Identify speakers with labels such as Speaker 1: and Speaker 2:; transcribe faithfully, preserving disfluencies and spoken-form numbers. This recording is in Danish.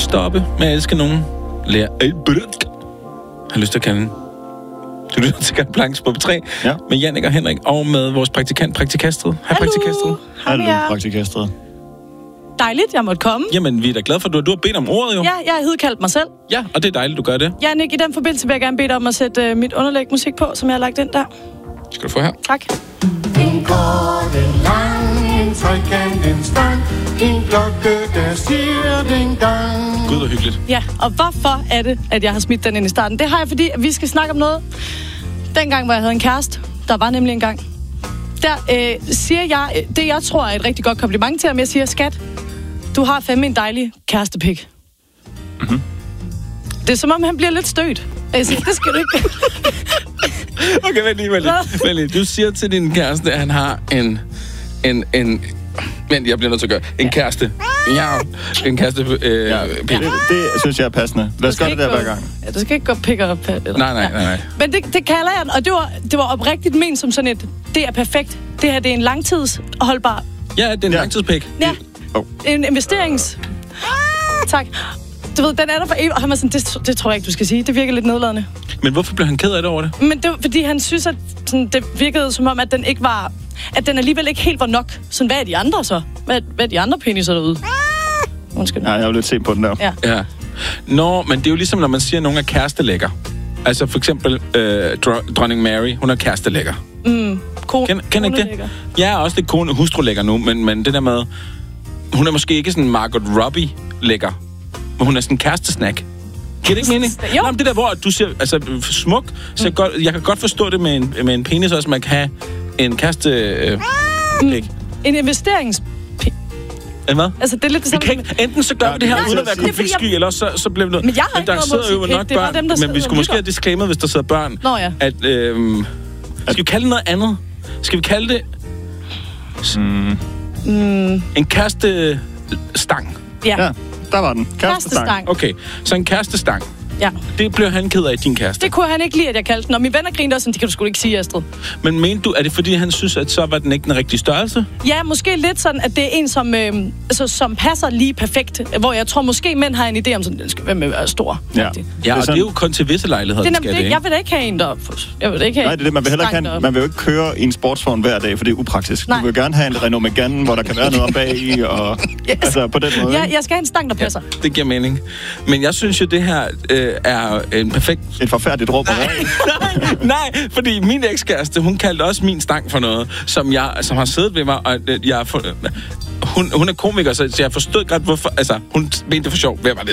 Speaker 1: stoppe med at elske nogen. Lær har lyst til at kalde den. Du lytter til Carte Blanche på P tre
Speaker 2: ja. Med
Speaker 1: Jannik og Henrik og med vores praktikant, Praktikastrid. Hej, Praktikastrid.
Speaker 2: Hallo, Praktikastrid.
Speaker 3: Dejligt, jeg måtte komme.
Speaker 1: Jamen, vi er da glade for, at du, du har bedt om ordet, jo.
Speaker 3: Ja, jeg har hedkaldt mig selv.
Speaker 1: Ja, og det er dejligt, du gør det.
Speaker 3: Jannik, i den forbindelse vil jeg gerne bede dig om at sætte uh, mit underlæg musik på, som jeg har lagt ind der.
Speaker 1: Skal du få her.
Speaker 3: Tak.
Speaker 4: En kort, en lang, en trekant, en stang, en klokke, der siger ding dang.
Speaker 1: Gud, hvor hyggeligt.
Speaker 3: Ja, og hvorfor er det, at jeg har smidt den ind i starten? Det har jeg, fordi vi skal snakke om noget. Dengang, hvor jeg havde en kæreste, der var nemlig en gang, der øh, siger jeg, det jeg tror er et rigtig godt kompliment til ham. Jeg siger, skat, du har fandme en dejlig kærestepik. Mm-hmm. Det er som om, han bliver lidt stødt. Jeg siger, det skal du ikke.
Speaker 1: Okay, vent lige, vent lige. Vent lige. Du siger til din kæreste, at han har en... en, en men jeg bliver nødt til at gøre. En ja. kæreste. Ja, en kæreste øh,
Speaker 2: ja, det, det synes jeg er passende. Lad os gøre det der
Speaker 3: gå,
Speaker 2: hver gang.
Speaker 3: Ja, du skal ikke gå pick up. Eller?
Speaker 1: Nej, nej, nej, nej.
Speaker 3: Men det, det kalder jeg den, og det var, det var oprigtigt ment som sådan et, det er perfekt. Det her, det er en langtidsholdbar.
Speaker 1: Ja, det er en ja. langtidspik.
Speaker 3: Ja, oh. En investerings... Tak. Du ved, den er der for evigt, og han var sådan, det, det tror jeg ikke, du skal sige. Det virker lidt nedladende.
Speaker 1: Men hvorfor blev han ked af det over det?
Speaker 3: Men det var, fordi han synes, at sådan, det virkede som om, at den ikke var... At den alligevel ikke helt var nok. Sådan, hvad er de andre så? Hvad, hvad er de andre peniser derude? Undskyld.
Speaker 2: Ja, jeg vil lidt se på den der.
Speaker 3: Ja.
Speaker 1: ja. Nå, men det er jo ligesom, når man siger, at nogen er kærestelækker. Altså for eksempel øh, dr- dronning Mary, hun er kærestelækker.
Speaker 3: Mm, ko-
Speaker 1: Kend, kender ikke det? Jeg er også lidt kone hustrulækker nu, men, men det der med... Hun er måske ikke sådan Margot Robbie-lækker, men hun er sådan en kærestesnack. Giver det ikke mening?
Speaker 3: Jo.
Speaker 1: Nå, det der, hvor du siger, altså smuk, så mm. jeg, godt, jeg kan godt forstå det med en, med en penis også, man kan have en kæreste... Øh,
Speaker 3: mm. En investerings...
Speaker 1: En hvad?
Speaker 3: Altså, det er lidt det samme.
Speaker 1: Ikke, enten så gør vi det her uden at være konfliktsky, eller så, så bliver vi noget...
Speaker 3: Men jeg har ikke
Speaker 1: der sidder jo nok børn, dem, men vi skulle måske have disclaimet, hvis der sidder børn.
Speaker 3: Nå ja.
Speaker 1: At, øh, skal vi kalde det noget andet? Skal vi kalde det...
Speaker 2: Mm.
Speaker 3: Mm.
Speaker 1: En kærestestang.
Speaker 3: Ja.
Speaker 2: Ja, der var den. Kærestestang.
Speaker 1: Okay, så en kærestestang.
Speaker 3: Ja.
Speaker 1: Det blev han ked af, din kæreste.
Speaker 3: Det kunne han ikke lide, at jeg kaldte den. Og mine venner grinede også sådan, det kan du sgu ikke sige, Astrid.
Speaker 1: Men mente du, er det fordi, han synes, at så var den ikke den rigtige størrelse?
Speaker 3: Ja, måske lidt sådan, at det er en, som, øh, altså, som passer lige perfekt. Hvor jeg tror, måske mænd har en idé om, sådan, den skal være med at være stor.
Speaker 2: Ja,
Speaker 1: ja, og det er, det er jo kun til visse lejligheder,
Speaker 3: det er
Speaker 1: skal
Speaker 3: det,
Speaker 1: det,
Speaker 3: jeg vil da ikke have en der. Jeg vil da ikke have.
Speaker 2: Nej, det er det. Man vil heller kan, man vil jo ikke køre i en sportsvogn hver dag, for det er upraktisk. Nej. Du vil gerne have en Renault Megane, hvor der kan være noget om bag i, og yes. altså på den måde.
Speaker 3: Ja, jeg skal have en stang, der passer.
Speaker 1: Ja, det giver mening. Men jeg synes jo, det her øh, er en perfekt...
Speaker 2: Et forfærdeligt råb.
Speaker 1: Nej, nej, nej, fordi min ekskæreste, hun kaldte også min stang for noget, som jeg, som har siddet ved mig, og jeg, hun, hun er komiker, så jeg forstod godt, hvorfor... Altså, hun mente det for sjov. Hvem var det?